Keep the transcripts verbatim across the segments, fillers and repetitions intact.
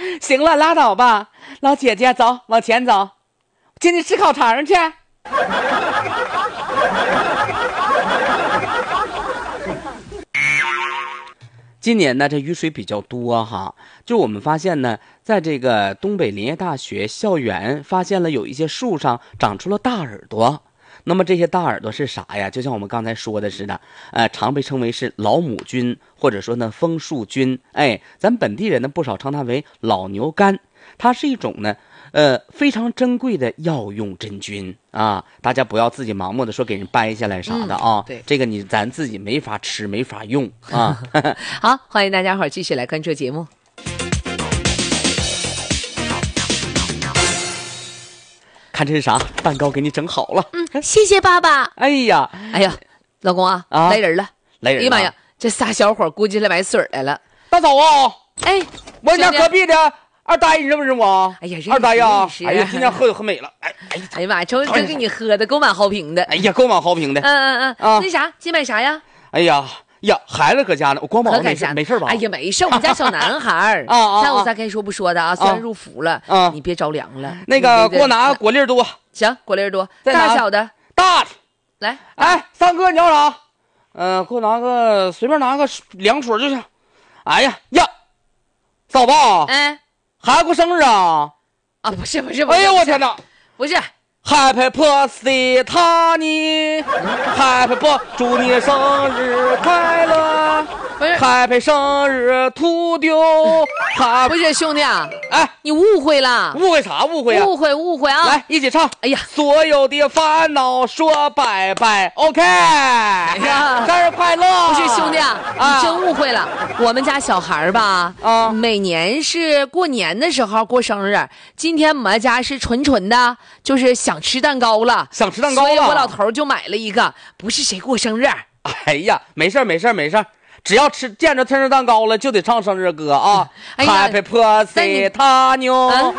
行了，拉倒吧，老姐姐，走，往前走，进去吃烤肠去。今年呢，这雨水比较多哈，就我们发现呢，在这个东北林业大学校园发现了有一些树上长出了大耳朵。那么这些大耳朵是啥呀？就像我们刚才说的似的，呃，常被称为是老母菌，或者说呢枫树菌。哎，咱本地人呢不少称它为老牛肝，它是一种呢，呃，非常珍贵的药用真菌啊！大家不要自己盲目的说给人掰下来啥的啊，嗯、对，这个你咱自己没法吃，没法用啊。 好，欢迎大家伙儿继续来关注节目。 看这是啥蛋糕，给你整好了。 嗯，谢谢爸爸。 哎呀， 哎呀，老公啊，啊来人了， 来人了！ 哎呀妈呀，这仨小伙估计来买水来了。 大嫂啊， 哎， 我家隔壁的二大爷，你认不认识我？ 哎呀， 二大爷啊，哎呀，今天喝酒喝美了。哎哎呀， 哎呀妈呀，瞅这给你喝的够满好评的。 哎呀，够满好评的。 嗯嗯嗯啊，那啥，今买啥呀？ 哎呀。呀，孩子搁家呢，我光膀没事没事吧？ 哎呀，没事，我们家小男孩啊啊！ 那我咋该说不说的啊？虽然入伏了啊，你别着凉了。 那个给我拿果粒多， 行，果粒多，大小的， 大的， 来， 哎，三哥你要啥？嗯，给我拿个随便拿个凉水就行。哎呀呀，嫂子， 哎， 孩子过生日啊？ 啊，不是不是不是， 哎呀我天哪， 不是。 Happy birthday， 他你 ，Happy birthday， 祝你生日快乐。 不是 ，Happy 生日秃丢。 不是兄弟啊， 哎， 你误会了。 误会啥？误会啊？ 误会误会啊！ 来，一起唱。 哎呀， 所有的烦恼说拜拜。OK。哎呀， 生日快乐！ 不是兄弟啊，啊你真误会了。我们家小孩吧，啊，每年是过年的时候过生日。今天我们家是纯纯的，就是想吃蛋糕了， 想吃蛋糕了， 所以我老头就买了一个，不是谁过生日。 哎呀，没事没事没事，只要吃见着生日蛋糕了，就得唱生日歌啊！ 哎呀 Happy birthday， 他牛。嗯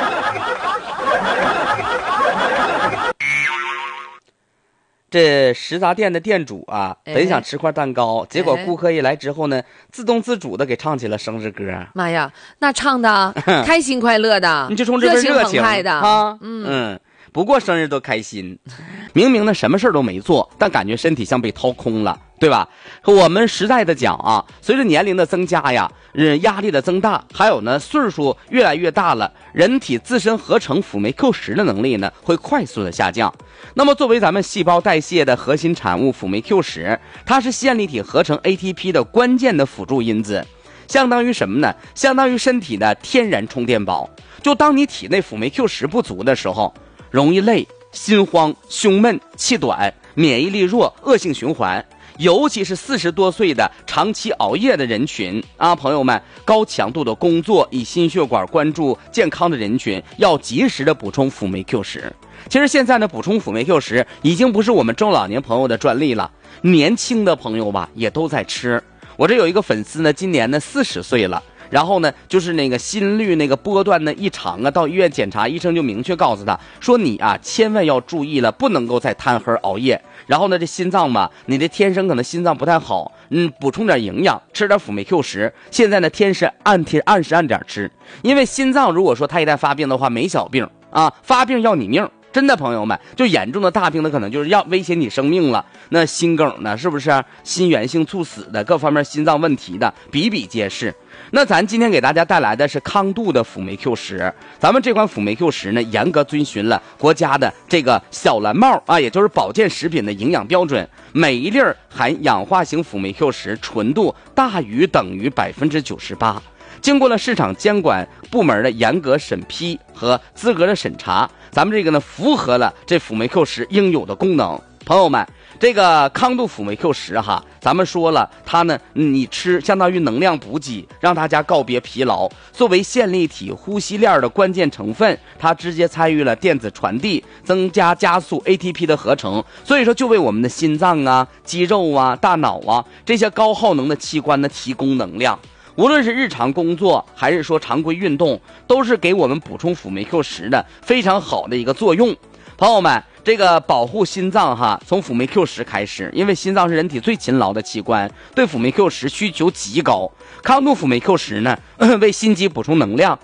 这食杂店的店主啊，本想吃块蛋糕，哎、结果顾客一来之后呢，自动自主的给唱起了生日歌。 妈呀，那唱的开心快乐的， 你就冲这份热情的啊，嗯嗯。不过生日都开心，明明呢什么事都没做，但感觉身体像被掏空了，对吧？我们实在的讲啊，随着年龄的增加呀，嗯，压力的增大，还有呢岁数越来越大了，人体自身合成辅酶 Q 十的能力呢会快速的下降。那么作为咱们细胞代谢的核心产物辅酶 Q 十，它是线粒体合成 A T P 的关键的辅助因子，相当于什么呢？相当于身体的天然充电宝。就当你体内辅酶 Q 十不足的时候，容易累、心慌、胸闷、气短、免疫力弱，恶性循环。尤其是四十多岁的长期熬夜的人群啊，朋友们，高强度的工作以心血管关注健康的人群，要及时的补充辅酶 Q 十。其实现在呢，补充辅酶 Q 十已经不是我们中老年朋友的专利了，年轻的朋友吧也都在吃。我这有一个粉丝呢，今年呢四十岁了。然后呢，就是那个心率那个波段呢异常啊，到医院检查，医生就明确告诉他说，你啊千万要注意了，不能够再贪黑熬夜。然后呢，这心脏嘛，你的天生可能心脏不太好，嗯，补充点营养，吃点辅酶 Q 十。现在呢，天是按天按时按点吃，因为心脏如果说它一旦发病的话，没小病啊，发病要你命。真的朋友们，就严重的大病的可能就是要威胁你生命了。那心梗呢，是不是心源性猝死的，各方面心脏问题的比比皆是。那咱今天给大家带来的是康度的辅酶 Q 十，咱们这款辅酶 Q 十呢，严格遵循了国家的这个小蓝帽啊，也就是保健食品的营养标准，每一粒含氧化型辅酶 Q 十纯度大于等于百分之九十八。经过了市场监管部门的严格审批和资格的审查，咱们这个呢符合了这辅酶 Q 十应有的功能。朋友们，这个康度辅酶 Q 十哈，咱们说了，它呢你吃相当于能量补给，让大家告别疲劳。作为线粒体呼吸链的关键成分，它直接参与了电子传递，增加加速 A T P 的合成，所以说就为我们的心脏啊、肌肉啊、大脑啊这些高耗能的器官呢提供能量。无论是日常工作还是说常规运动，都是给我们补充辅酶 Q 十的非常好的一个作用。朋友们，这个保护心脏哈，从辅酶 Q 十开始，因为心脏是人体最勤劳的器官，对辅酶 Q 十需求极高。康度辅酶 Q 十呢，为心肌补充能量，